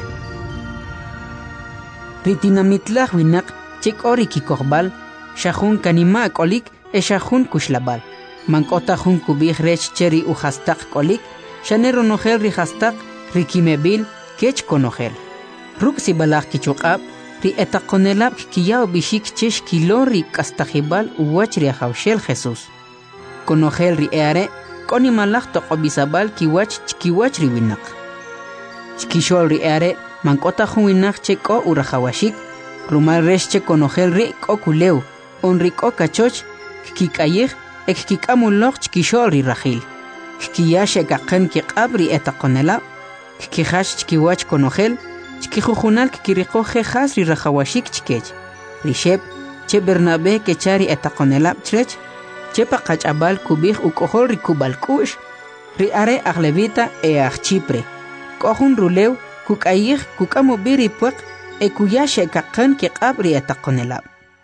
Ritinamitlach winak, chik ori kikorbal, shahun kanima kolik, shahun kushlabal. Mankotahun kubih rech cheri uhastak kolik, shanero nogel ri hastak, rikimebil, kech konogel. Ruk si balak kichukab, ri etakonelab kiyao bishik chesh kilon ri kastajibal uwach ri ahawshel Jesús. Konogel ri eare, koni malak tokobisabal kiwach chkiwach ri winak. Chkishol ri eare, mankotahun winak cheko urahawashik, rumal resh che konogel ri ko kuleu, on ri ko kachoch, kikayih, ek kikamulok chkishol ri rahil. Kiyashe kaken kikab ri etakonelab, kihash chkiwach konogel, chkijujunal kikirikoje has ri rahawashik chkech. Rishep, che Bernabe kechari etakonelab chrech, che pakachabal kubih ukohol ri kubal kush, ri are aglevita Chipre. Kohun ruleu, kukayih kukamubiri puek, kuyashe kakan kikab ri etakonelab.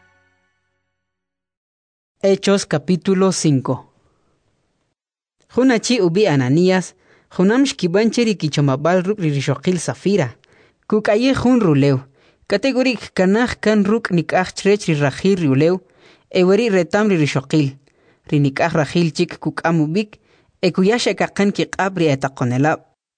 Hechos capítulo 5. Junachi ubi Ananías, junam shkibancheri kichomabal ruk rishokil Safira. Kukaye jun ruleu. Kategorik kanach kan ruk nikach trech rirahir ruleu. Eweri retam rishokil. Rinikach rahil chik kukamubik. Ekuyashe kakan kikabri etakonelab.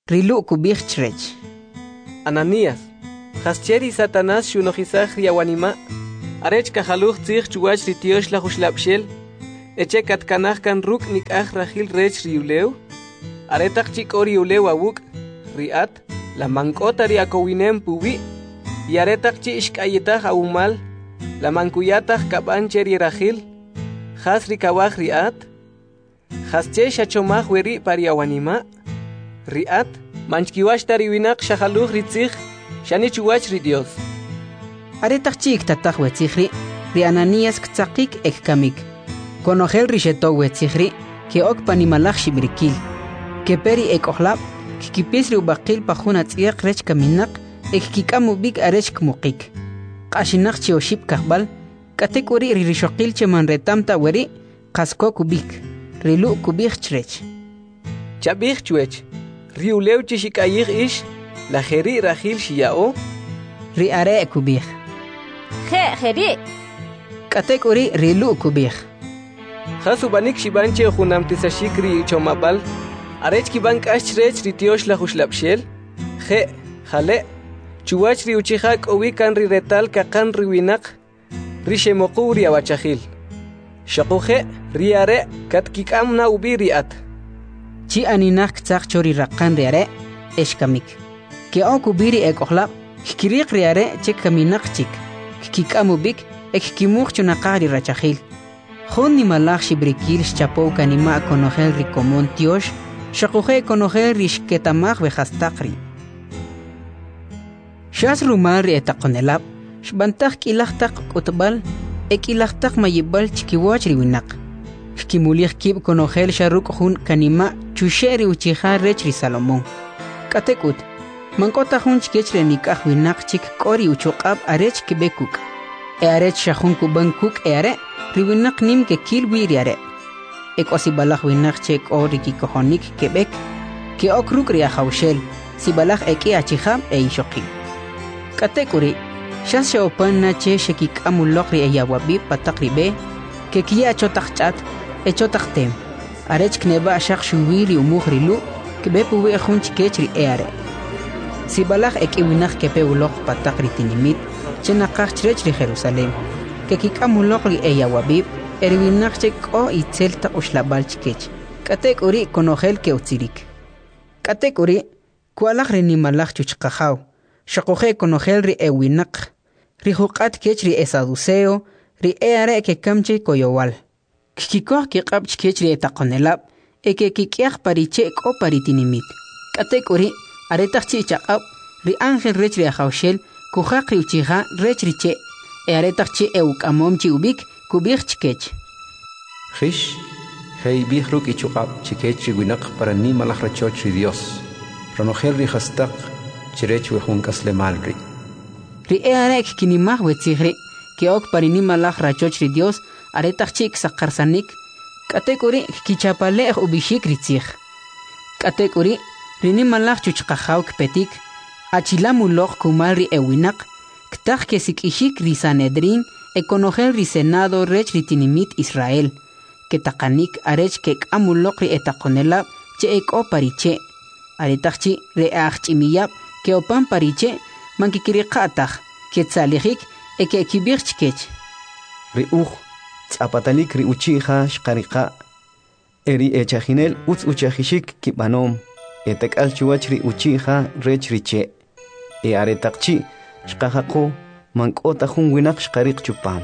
rilu kubij chrech. Ananías, hascheri Satanás shunojisaj riawanima, arech kajaluj tzij chuwach ritiosh la jushlapshel, eche katkanaj kan ruk nikaj rajil rech riuleu, aretak chik oriuleu awuk, riat, la mankota riakowinem puwi, y aretak chi ishkayetaj aumal, la mankuyataj kaban cheri rajil, has rikawaj riat, hasche shachomaj weri pariawanima, riat, manchkiwash tariwinak shahaluj ritzij, shani chuwach ri Dios. Aretak chik tataj wetzijri, ri Ananías ktzakik ek kamik. Konojel risheto wetzijri, ke ok panimalaj shibrikil. Ke peri ek ohlab, kikipis ri ubakil pajuna tziyaq rech kaminak, ek kikamu bik arech kmukik. Qashinak chi oshib kahbal, katek uri ri rishokil che manretamta weri, kasko kubik, rilu kubik chrech. Chabik chuech, riuleu chishikayig ish, la jeri rajil shiyao, ri are kubik. Jeri. Katek uri rilu kubik. Hasubanik shibanche junamtisashik ri chomabal, arech kibank ashrech ritiosh la jushlapshel, jale, chuwach ri uchihak owikan ri retal kakan ri winak, ri shemoku ri awachahil. Shakuhe ri are katkikam na ubi riat. Chi aninak tzak chori rakan ri are, eshkamik. Ke ok ubiri ek ohlab, kikirik ri are chek kaminak chik. Kikamu bik, ek kimuk chunakari rachahil. Jun ni malach shibrikil shchapo kanima konojel rikomon tiosh, shakuhe konojel rishketamach vejastakri. Shas rumar etakonelab, shbantak ilachtak utbal, ek ilachtak mayibal chikiwach riwinak. Shkimulich kib konojel sharuk jun kanima chusheri uchiha rech ri Salomón. Katekut, mankota jun chikech renikaj winak chik kori uchokab arech kibekuk. E arech shahun kuban kuk e are, riwinak nim ke kil wiriare. Ek osibalach winak chek ori ki kohonik kebek, ke okruk ria haushel, sibalach eki achiham e ishokim. Katekuri, shas sheopan na che shekik amulokri e yawabi patakribe, ke kia chotach e chotach tem. Arech kneba shak shuwiri umuhrilu, kebepu we jun chikechri e are. Sibalach eki winak kepe ulok patakri tinimit, chenakach chrech ri Jerusalem. Que kikamulokli eya wabib, erwinachek o itzelta ushlabalchkech. Katek uri konojel ke utzirik. Katek uri, kualach renimalach chuchkajaw. Shakoje konojel ri ewinak. Ri hukat kech ri esaduseo, ri eare ke kamche koyowal. Kikikoh ki qabch kech ri etakonelab, eke kikiach pariche o paritinimit. Katek uri, aretach chi chaqab, ri angel rech ri ajawshel, kujak ri uchiha rech ri che. Earetak chi euk amom chi ubik kubik chikech. Hish, hei bihruk ichukab chikech winak para ni malach rachoch ri Dios. Ronogel ri hastak chirech wejunkas le malri. Ri earek kinimah wetzihri, ke ok para ni malach rachoch ri Dios, aretak chik sakarsanik, katekuri kichapale ubishik ritzih. Katekuri, rini malach chuchkajaw kpetik, achilamulok kumal ri ewinak, Ktaj que sikishik ri Sanedrin, ekonojel ri Senado rech ritinimit Israel, que takanik arech que amulokri etakonelab, che ek o pariche, aretachchi reachchimiyab, que opan pariche, mankikirikataj, que tzalijik, eke kibirchkech. Ri tzapatalik ri uchija shkarika, eri echajinel utz uchajishik kibanom, etek alchuach ri uchija rech riche, aretakchi, Shkahako, mankota jun winak shkarik chupam.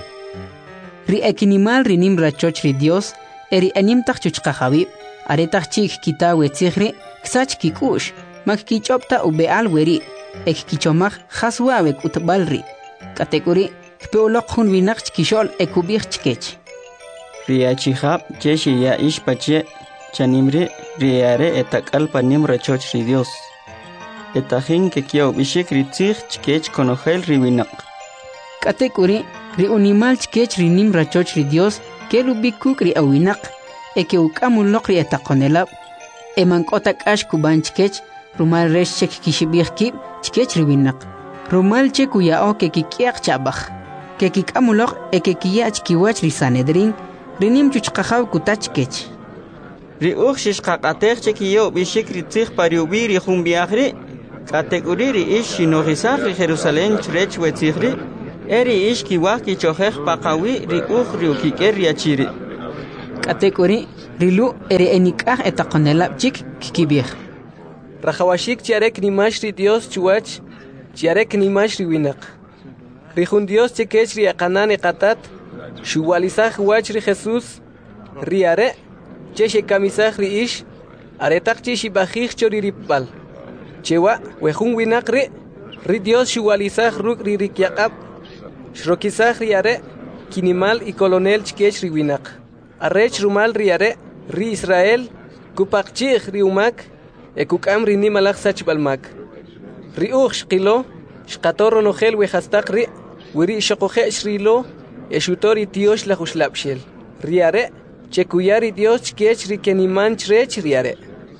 Ri ekinimal rinim rachoch ri Dios, eri anim tak chuchkahabib, aretach chik kita wetzihri, ksach kikush, mak kichopta ubeal weri, ek kichomach haswawek utbalri. Kategori, kpeolok jun winak kishol ekubich chkech. Ri achihab, cheshi ya ishpache, chanimri, riare etakal panim rachoch ri Dios. Etajin que kiau bishik ritzig chkech konojel riwinak. Katekuri, ri unimal chkech rinim rachoch ri Dios, ke lubikuk ri awinak, eke ukamulok ri etakonelab, emankotak ash kuban chkech, rumal resh chek kishibir kib, chkech riwinak. Rumal chek uyao ke kikiak chabach, ke kikamulok eke kiya chkiwach ri Sanedrin, rinim chuchkajaw kutach kech. ri uj shishqaqatej chekiyo bishik ri tzij pariubi ri jumbiajri kategori ri ish shinogisaj ri Jerusalén chrech wetzijri eri ish kiwaj kichojej paqawi ri uj ri ukiker ri achiri kategori ri lu eri enikaj etaqonelab chik kikibij rajawashik chiarek nimash ri Dios chuwach chiarek nimash ri winaq ri jun Dios chekech ri aqanan qatat shuwalizaj wach ri Jesús ri are cheche kamisaj ri ish aretaq chishi bajij chori ripbal chewa wejun winaq ri Dios shuwalizaj ruk ri rikyaqab shrokizaj ri are kinimal y colonel chkech ri winaq arrech rumal ri are ri Israel kupaqchij ri umak ekukam ri nimalaj sachbalmak ri uj shqilo shqatoro nojel wejastaq ri wiri shoqoje shrilo eshutori tiosh la jushlapshel ri are chekuyari Dios chkech ri keniman chrech ri are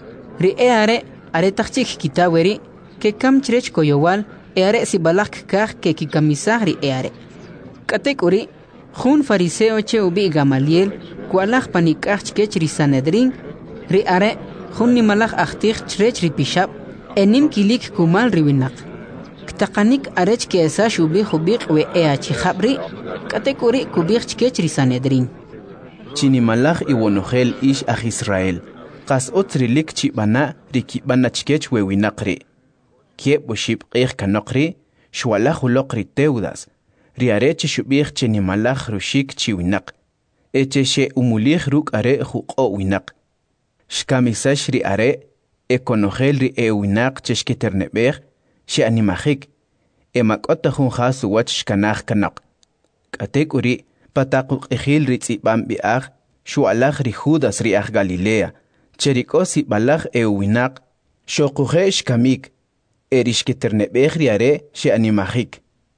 ri are taqchik kitaweri ke kam chrech koyowal are si balak kaj ke kikamisaj ri are katekuri jun fariseo che ubi Gamaliel kualaj panikaj chkech ri Sanedrin ri are jun nimalaj ahtij chrech ri pishab enim kilik kumal ri winaq ktaqanik arech ke esa shubi khubiq we achi khabri katekuri kubik chkech ri Sanedrin chinimalaj iwonojel ish aj Israel qas otrilik chibana rikibana chkech we winaqri kieb boshib qih kanaqri shwalaj uloqri teudas riarech shubih chinimalaj rushik chiwinaq eche umulij ruk are juqo winaq shkamisash ri are ekonojel ri ewinaq cheshkiternebej she animajik emakota jun khasu wach shkanaj kanaq katekuri pataquq ejil ri tzibam biaj shwalaj ri Judas ri aj Galilea cherikosi balaj ewinaq shoqujesh kamik erishkiternebej ri are she animajik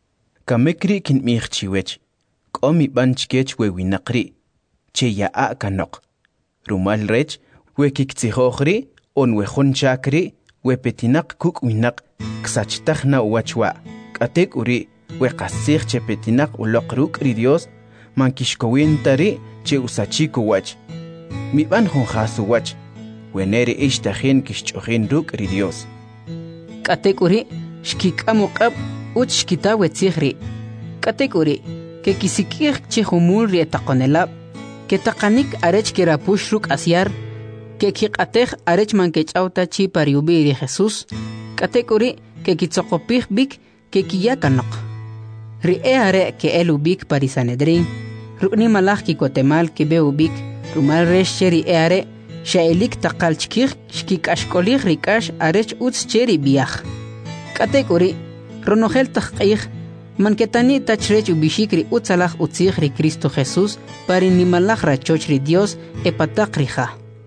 kamekri kinmij chiwech qomi banchkech we winaqri che yaa kanaq rumal rech we kiktzijojri on we jon chakri we petinaq kuk winaq ksachtajna wachwa katek uri we qasij che petinaq uloqruk ri Dios mankishkowintari che usachiko wach mi ban jon khasu wach we neri ishtajin kishchojin ruk ri Dios katek uri shkikamu qab uch shkitawe tzijri katek uri ke kisikij che humul ri taqonelab ke taqanik arech kerapush ruk asyar que kiqatej arech mankechauta chi pariubi ri Jesús katekuri que kitzokopij bik que kiyakanok ri are que elubik pari Sanedrin rukni malaj kikotemal que beubik rumal resh cheri are shailik taqal chkij shkikashkolij rikash arech utz cheri biaj katekuri ronojel taqij manketani tachrech ubishik ri utzalaj utzij ri Cristo Jesús pari nimalaj rachoch ri Dios epataq rija.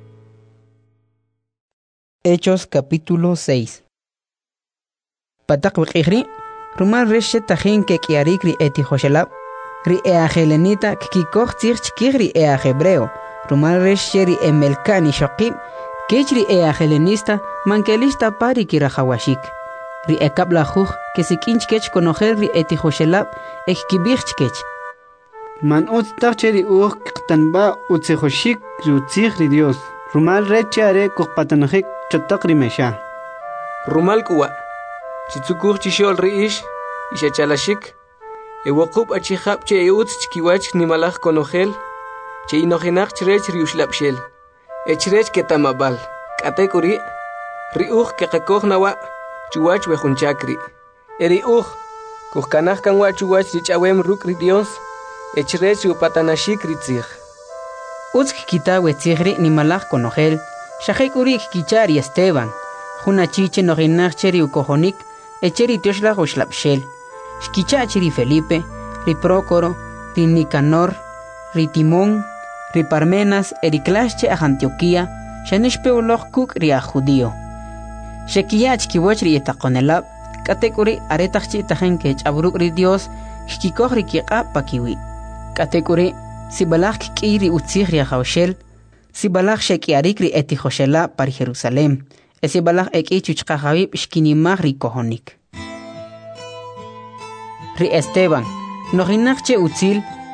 Hechos capítulo 6. Patak wikri rumal reshe tajin ke kiarik ri etihoshelab ri eajelenita kikoj tzir chkigri hebreo rumal reshe ri emelkani shoqib kechri eajelenista mankelista pari kirajawashik ri ekabla juj que sikinchkech konojer ri etihoshelab ekkibichkech man utacheri uj qtanba utsejoshik rutzig ri Dios rumal rechare kokpatanajik chotaqri mesha rumal kuwa chitsukuj chishol ri ish ishachalashik ewaqub achijab che eutz chkiwach nimalaj konojel che inojinaq chrech ri ushlapshel echrech ketamabal katekuri ri uj keqakoj nawa chuwach wejunchakri eri uj kujkanaj kanwa chuwach richawem ruk ri Dios echrech upatanashik ri tzij utz kitawe tzigri nimalaj konojel shajekuri kichari Esteban juna chiche nojinaj cheri ukojonik echeri tioshla ushlapshel shkichachi ri Felipe ri Prócoro ri Nicanor ri Timón ri Parmenas eriklasche a Antioquía shanishpeuloj kuk ri a judío shekiyach kiwach ri etaqonelab katekuri aretachchi tajen ke chabruk ri Dios shkikoj ri kiqa pakiwi katekuri sibalaj kiri utzig ri jawshel sibalaj shekiarik ri etijoshela par Jerusalem sibalaj eki chuchqajawib shkinimaj ri kojonik ri Esteban nojinaj che utzil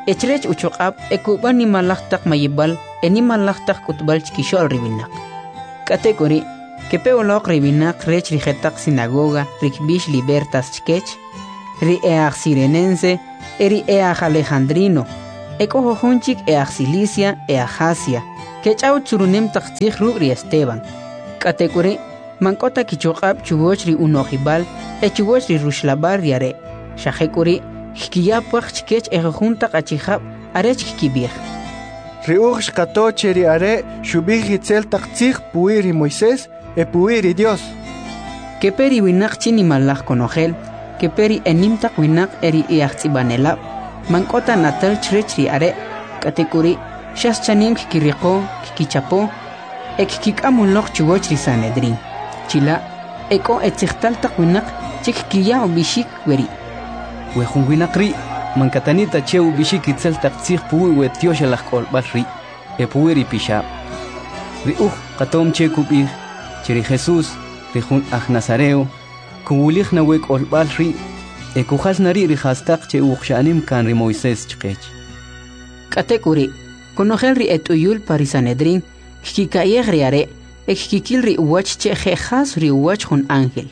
echrech uchuqab ekuban ni malaktak mayibal eni malaktak kutbal chikishol ribinak. Kategori kepeolok ribinak rech rijetak sinagoga rikbish libertas chkech ri each sirenense eri each alejandrino eko hohunchik each Cilicia each Asia kechau tsurunem taktsih ri Esteban. Kategori mankota kichuqab chugoch ri unojibal chugoch ri rushlabar yare shahekuri hikiyapwak chkech ejunta qachihab arech kibir riuch qato cheri are shubih hitzel taktsih puiri Moisés puiri Dios keperi winak chini malach konogel keperi enimtak winak eri iachtibanelab mankota natal chrecri are kategori shas chanim kikiriqo kikichapo ekkikamulok chugoch ri Sanedrin chila eko etzihtaltak winak chikkiya bishik weri wejun winaqri mankatanita cheu bishik itzel taqtsih puwi wetiosh alaqol balri puwi pisha ri qatom chekubih cheri Jesús rihun Nazareo kuwulich na wek ol balri kujas nari rihastaq cheu xanim kan ri Moisés chqech kategori konogel ri etuyul parisanedrin kikayeg riare kikil ri uwach che jejas ri uwach hun ángel.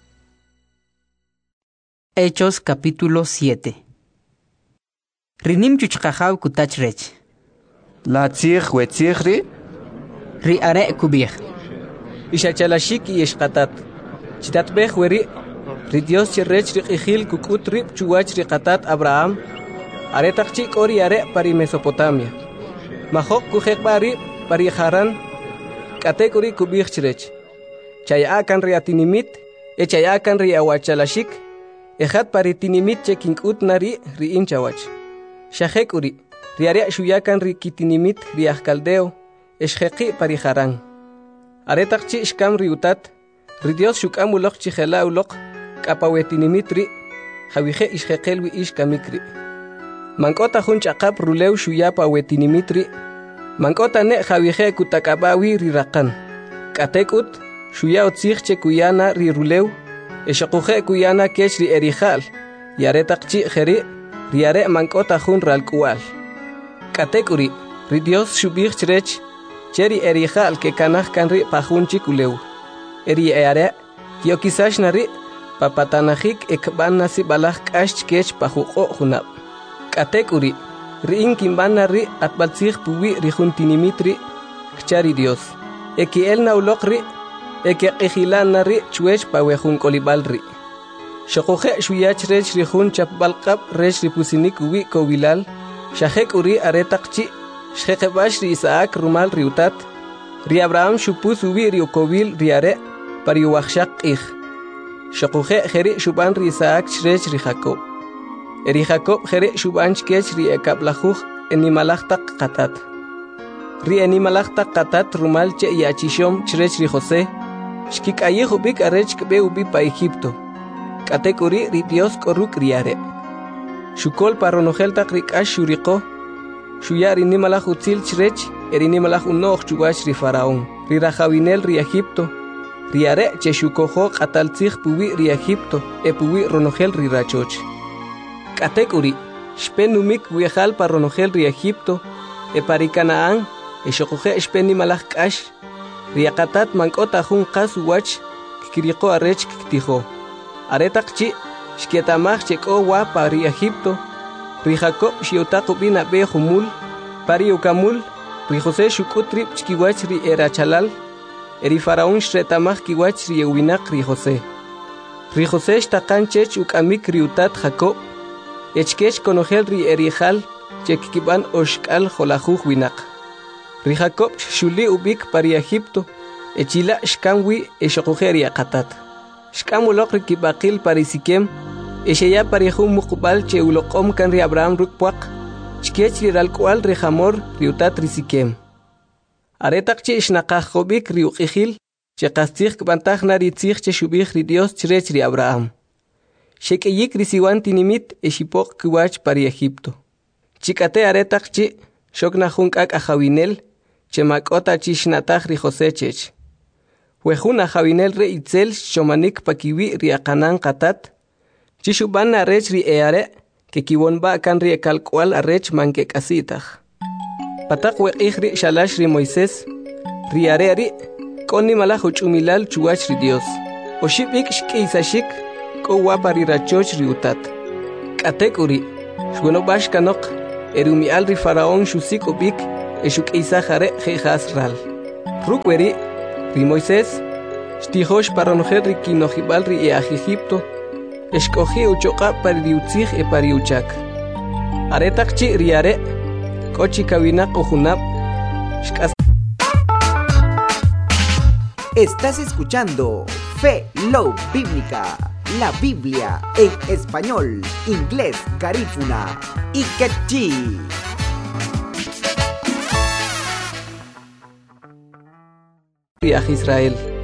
Hechos capítulo 7. Rinim chuchqajaw kutachrech. La tzih wetzihri ri are kubih. Ishachalashik y ishqatat. Chitatbeh weri ri Dios chirrech ri qijil kukut ri chuwach ri qatat Abraham. Are takchik ori are pari Mesopotamia. Mahok kujekbari pari Haran. Kategori kubih chirech. Chayakan ri atinimit chayakan ri awachalashik. Ejat paritinimit chekinkut nari ri inchawach. Shahekuri, riaria shuyakan ri kitinimit ri ahkaldeo, eshjeki pariharan. Aretakchi shkam ri utat, ri Dios shukamulok chihela ulok, kapawetinimit ri, javije ishjekelwi ishkamikri. Mankota hunchakap ruleu shuyapa wetinimit ri, mankota ne javije kutakabawi ri rakan. Katekut, shuyao tzihche kuyana ri ruleu, Eshakuje kuyana kech ri erijal, yare takchi jeri, riare mankota jun ralkual. Katekuri, ri Dios shubih chrech, cheri erijal ke kanaj kanri pajunchi kuleu. Eri eare, tiokisash nari, papatanajik ekban nasi balaj kash kech pajuko junab. Katekuri, ri inkinban nari atbalzig puwi ri juntinimitri, kchari Dios. Eki el naulok ri, eke qijilan nari chwech pawejun kolibalri. Shokuje shuyach rech rihun chapbalqab rech ripusinik wi kovilal, shahek uri aretakchi, shhekebash ri Isaac rumal riutat, ri Abraham shupus uwi riukovil riare, pariuachshak ij. Shokuje jeri shuban ri Isaac rech ri Jacob. Eri Jacob jeri shuban chkech ri ekaplajuj enimalachtak qatat. Ri enimalachtak qatat rumal che yachishom chrech ri José, Shkik ayehubik arech kbe ubi pa Egipto. Kategori ri Dios koruk riare. Shukol paronojeltak rik ash shuriko. Shuyari nimalach utzil chrech, eri nimalach unoch chugash ri Faraón. Ri rajawinel ri Egipto. Riare che shukojo qataltzig puwi ri Egipto, puwi ronogel ri rachoch. Kategori, shpenumik wiejal paronogel ri Egipto, pari Canaán, shokoje shpen nimalach kash. Riakatat mankota jun qas wach kikiriqo arech kiktijo. Aretakchi shkietamaj cheko wa pari Egipto. Ri Jacob shiotako bina be humul. Pari ukamul. Ri José shukutrip chkiwach ri erachalal. Eri Faraón shretamaj kiwach ri ewinak ri José. Ri José shtakan chech ukamik ri utat Jacob. Echkech konogel ri erijal chekkiban oshkal jolajuj winak. Ri Jacob shuli ubik pari Egipto, echila shkamwi eshokujeri akatat. Shkamulok ri kibakil pari Sikem, esheya pari jun mukbal che ulokom kan ri Abraham rukpuak, chkech ri ralkual ri Hamor ri utat ri Sikem. Aretak che shnakajobik ri uqijil, che kastig kbantaj nari tzig che shubih ri Dios chrech ri Abraham. Shekeyik ri siwan tinimit eshipok kiwach pari Egipto. Chikate aretak che shokna junkak ajawinel, chemakota chishnatag ri José chech. Wejuna jawinel re itzel shomanik pakiwi ri akanan katat, chishuban arech ri eare, que kiwonba kan ri kalkwal arech manke kasitaj. Patak weqihri shalash ri Moisés, ri areri, koni malaj uchumilal chuwach ri Dios. Oshipik shkisashik, ko wapari rachoch ri utat. Katek uri, shgonobash kanok, erumi al ri faraón shusik ubik, eshuk isajare jejas ral. Rukweri, ri Moisés, shtijosh paronojer ri kinojibal ri Egipto, escogi uchoqa pariutzig e pariuchak. Aretakchi riare, kochi kawinak ojunab, shkas. Estás escuchando Fe Love Bíblica, la Biblia en español, inglés, garífuna y quechí. Israel.